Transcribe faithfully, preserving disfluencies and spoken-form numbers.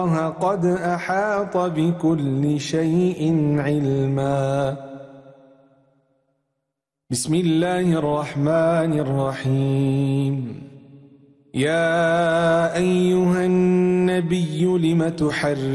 الله قد أحاط بكل شيء علما. بسم الله الرحمن الرحيم. يا أيها النبي لم تحرم